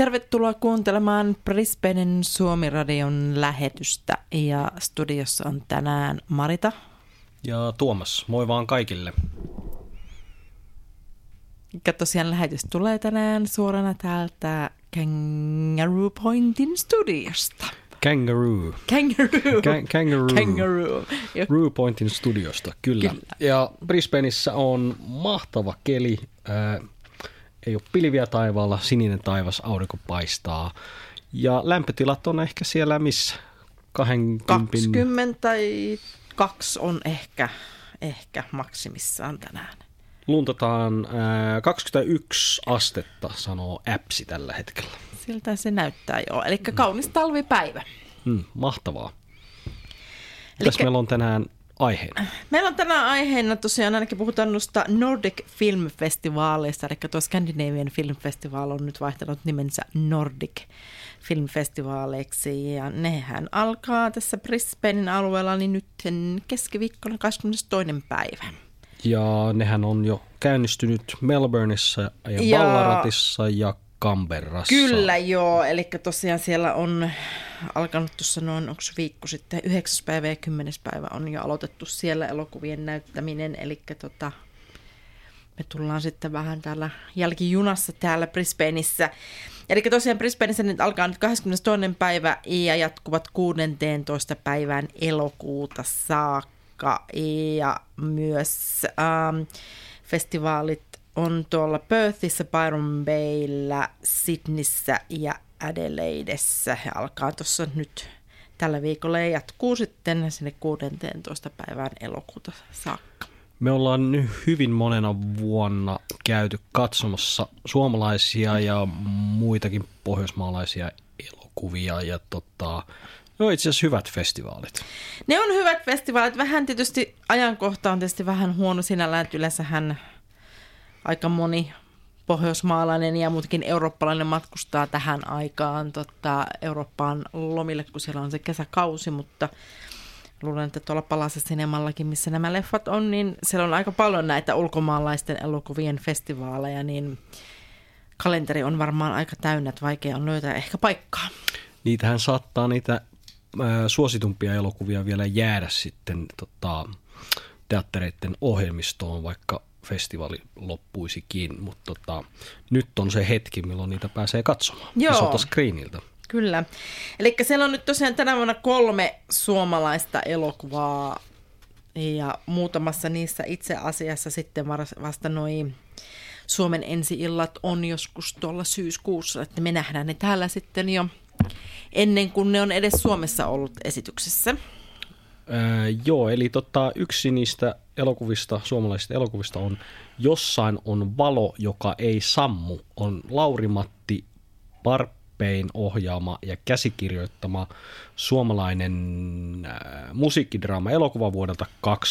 Tervetuloa kuuntelemaan Brisbanen Suomi-radion lähetystä ja studiossa on tänään Marita. Ja Tuomas, moi vaan kaikille. Ja tosiaan lähetys tulee tänään suorana täältä Kangaroo Pointin studiosta. Kangaroo. Kangaroo Pointin studiosta, kyllä. Ja Brisbaneissa on mahtava keli. Ei ole pilviä taivaalla, sininen taivas, aurinko paistaa. Ja lämpötilat on ehkä siellä missä? 22 on ehkä maksimissaan tänään. Luntataan 21 astetta, sanoo appsi tällä hetkellä. Siltä se näyttää joo, eli kaunis talvipäivä. Mahtavaa. Mitäs meillä on tänään aiheena? Meillä on tänään aiheena tosiaan ainakin puhutaan noista Nordic Film Festivaaleista, eli tuo Scandinavian Film Festival on nyt vaihtanut nimensä Nordic Film Festivaaleiksi, ja nehän alkaa tässä Brisbanen alueella niin nyt keskiviikkona 22. päivä. Ja nehän on jo käynnistynyt Melbourneissa ja Ballaratissa ja Canberrassa. Kyllä joo, eli tosiaan siellä on alkanut tuossa noin, onko viikko sitten, 9. päivä ja 10. päivä on jo aloitettu siellä elokuvien näyttäminen, eli me tullaan sitten vähän täällä jälkijunassa täällä Brisbaneissa. Eli tosiaan Brisbaneissa nyt alkaa nyt 22. päivä ja jatkuvat 16. päivään elokuuta saakka, ja myös festivaalit on tuolla Perthissä, Byron Bayllä, Sydneyssä ja Adelaidessa. He alkaa tuossa nyt tällä viikolla ja jatkuu sitten sinne 16. päivään elokuuta saakka. Me ollaan nyt hyvin monena vuonna käyty katsomassa suomalaisia ja muitakin pohjoismaalaisia elokuvia ja itse asiassa hyvät festivaalit. Ne on hyvät festivaalit. Vähän tietysti ajankohta on tietysti vähän huono sinällään, että yleensähän aika moni pohjoismaalainen ja muutkin eurooppalainen matkustaa tähän aikaan Eurooppaan lomille, kun siellä on se kesäkausi, mutta luulen, että tuolla Palase-sinemallakin, missä nämä leffat on, niin siellä on aika paljon näitä ulkomaalaisten elokuvien festivaaleja, niin kalenteri on varmaan aika täynnä, että vaikea on löytää ehkä paikkaa. Niitähän saattaa niitä suositumpia elokuvia vielä jäädä sitten teattereiden ohjelmistoon, vaikka festivaali loppuisikin, mutta nyt on se hetki, milloin niitä pääsee katsomaan isolta screeniltä. Kyllä. Eli siellä on nyt tosiaan tänä vuonna 3 suomalaista elokuvaa, ja muutamassa niissä itse asiassa sitten vasta noi Suomen ensi-illat on joskus tuolla syyskuussa, että me nähdään ne täällä sitten jo ennen kuin ne on edes Suomessa ollut esityksessä. Joo, eli yksi niistä elokuvista, suomalaisista elokuvista on Jossain on valo, joka ei sammu, on Lauri-Matti Parppein ohjaama ja käsikirjoittama suomalainen musiikkidraama-elokuva vuodelta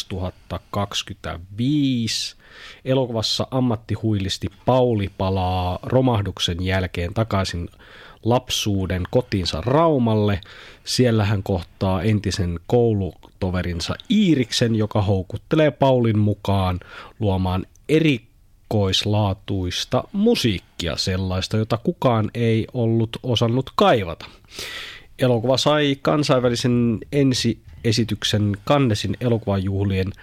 2025. Elokuvassa ammattihuilisti Pauli palaa romahduksen jälkeen takaisin lapsuuden kotiinsa Raumalle. Siellä hän kohtaa entisen koulutoverinsa Iiriksen, joka houkuttelee Paulin mukaan luomaan erikoislaatuista musiikkia, sellaista, jota kukaan ei ollut osannut kaivata. Elokuva sai kansainvälisen ensiesityksen Cannesin elokuvajuhlien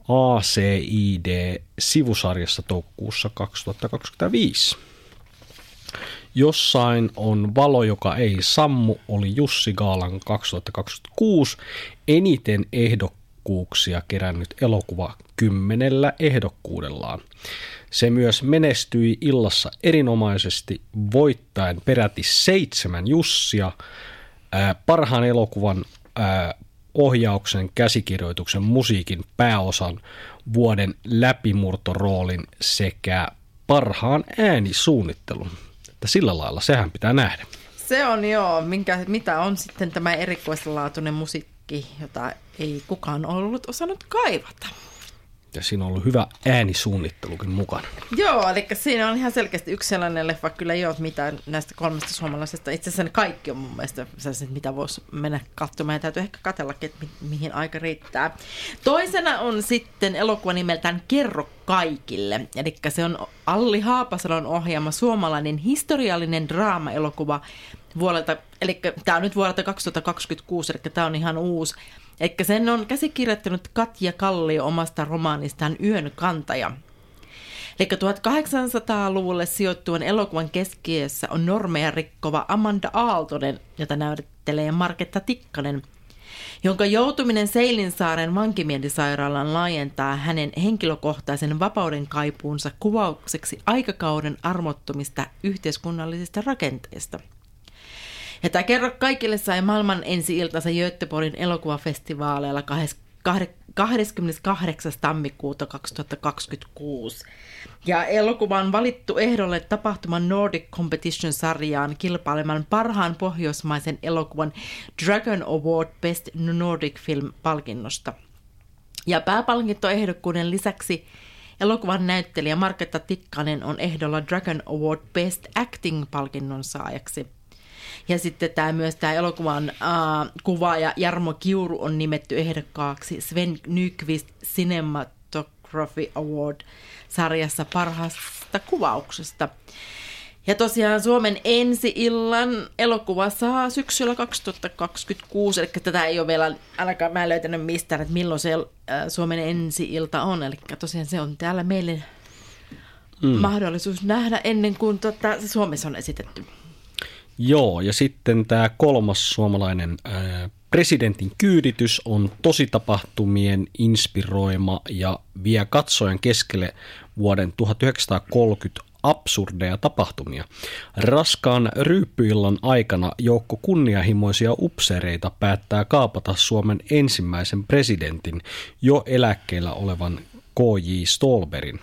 ACID-sivusarjassa toukokuussa 2025. Jossain on valo, joka ei sammu, oli Jussi Gaalan 2026 eniten ehdokkuuksia kerännyt elokuva 10 ehdokkuudellaan. Se myös menestyi illassa erinomaisesti, voittaen peräti 7 Jussia, parhaan elokuvan ohjauksen, käsikirjoituksen, musiikin pääosan, vuoden läpimurtoroolin sekä parhaan äänisuunnittelun. Sillä lailla, sehän pitää nähdä. Se on joo, mitä on sitten tämä erikoislaatuinen musiikki, jota ei kukaan ollut osannut kaivata. Ja siinä on ollut hyvä äänisuunnittelukin mukana. Joo, eli siinä on ihan selkeästi yksi sellainen leffa, kyllä ei ole mitään näistä 3 suomalaisesta. Itse asiassa ne kaikki on mun mielestä sellaiset, mitä voisi mennä katsomaan. Ja täytyy ehkä katsellakin, että mihin aika riittää. Toisena on sitten elokuva nimeltään Kerro kaikille. Eli se on Alli Haapasalon ohjaama suomalainen historiallinen draama-elokuva vuodelta, eli tämä on nyt vuodelta 2026, eli tämä on ihan uusi. Eli sen on käsikirjoittanut Katja Kallio omasta romaanistaan Yön kantaja. Eli 1800-luvulle sijoittuvan elokuvan keskiössä on normeja rikkova Amanda Aaltonen, jota näyttelee Marketta Tikkanen, jonka joutuminen Seilinsaaren vankimielisairaalaan laajentaa hänen henkilökohtaisen vapauden kaipuunsa kuvaukseksi aikakauden armottomista yhteiskunnallisista rakenteista. Ja tämä Kerro kaikille sai maailman ensi-iltansa Göteborgin elokuvafestivaaleilla 28. tammikuuta 2026. Ja elokuva on valittu ehdolle tapahtuman Nordic Competition-sarjaan kilpaileman parhaan pohjoismaisen elokuvan Dragon Award Best Nordic Film-palkinnosta. Ja pääpalkintoehdokkuuden lisäksi elokuvan näyttelijä Marketta Tikkanen on ehdolla Dragon Award Best Acting-palkinnon saajaksi. Ja sitten tämä elokuvan kuvaaja Jarmo Kiuru on nimetty ehdokkaaksi Sven Nykvist Cinematography Award-sarjassa parhaasta kuvauksesta. Ja tosiaan Suomen ensi-illan elokuva saa syksyllä 2026, eli tätä ei ole vielä, ainakaan mä en löytänyt mistään, että milloin se Suomen ensi-ilta on. Eli tosiaan se on täällä meille mahdollisuus nähdä ennen kuin se Suomessa on esitetty. Joo, ja sitten tämä 3. suomalainen presidentin kyyditys on tositapahtumien inspiroima ja vie katsojan keskelle vuoden 1930 absurdeja tapahtumia. Raskaan ryyppyillan aikana joukko kunnianhimoisia upseereita päättää kaapata Suomen ensimmäisen presidentin, jo eläkkeellä olevan K.J. Ståhlbergin.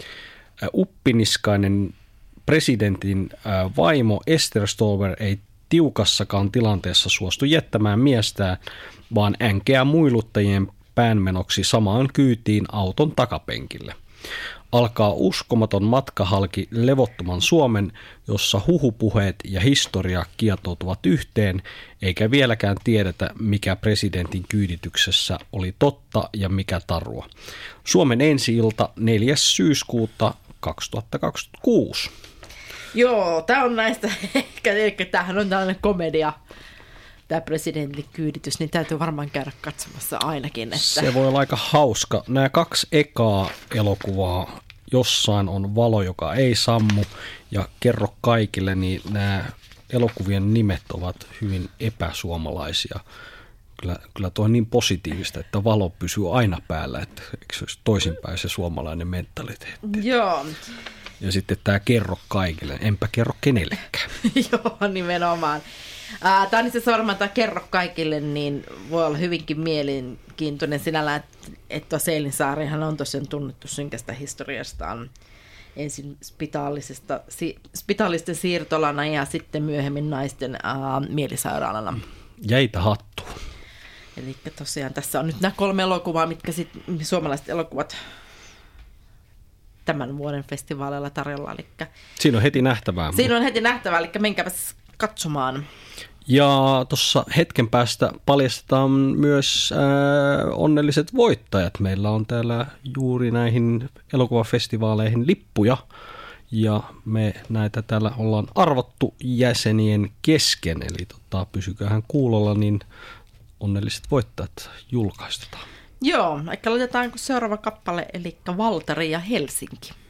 Uppiniskainen presidentin vaimo Esther Ståhlberg ei tiukassakaan tilanteessa suostu jättämään miestään, vaan änkeää muiluttajien päänmenoksi samaan kyytiin auton takapenkille. Alkaa uskomaton matka halki levottoman Suomen, jossa huhupuheet ja historia kietoutuvat yhteen, eikä vieläkään tiedetä, mikä presidentin kyydityksessä oli totta ja mikä tarua. Suomen ensi-ilta 4. syyskuuta 2026. Joo, tämä on näistä, ehkä tämähän on tällainen komedia, tämä presidentin kyyditys, niin täytyy varmaan käydä katsomassa ainakin. Että se voi olla aika hauska. Nämä 2 ekaa elokuvaa, Jossain on valo, joka ei sammu, ja Kerro kaikille, niin nämä elokuvien nimet ovat hyvin epäsuomalaisia. Kyllä tuo on niin positiivista, että valo pysyy aina päällä, että eikö se olisi toisinpäin se suomalainen mentaliteetti. Joo. Ja sitten tämä Kerro kaikille, enpä kerro kenellekään. Joo, nimenomaan. Tämä on itse asiassa varmaan tämä Kerro kaikille, niin voi olla hyvinkin mielenkiintoinen sinällään, että Seilinsaarihan on tosiaan tunnettu synkästä historiastaan. Ensin spitaalisten siirtolana ja sitten myöhemmin naisten mielisairaalana. Jäitä hattuun. Eli tosiaan tässä on nyt nämä 3 elokuvaa, mitkä suomalaiset elokuvat tämän vuoden festivaaleilla tarjolla. Siinä on heti nähtävää. Eli menkääpäs katsomaan. Ja tuossa hetken päästä paljastetaan myös onnelliset voittajat. Meillä on täällä juuri näihin elokuvafestivaaleihin lippuja. Ja me näitä täällä ollaan arvottu jäsenien kesken. Eli pysyköhän kuulolla, niin onnelliset voittajat julkaistetaan. Joo, ehkä aloitetaan seuraava kappale, eli Valtari ja Helsinki.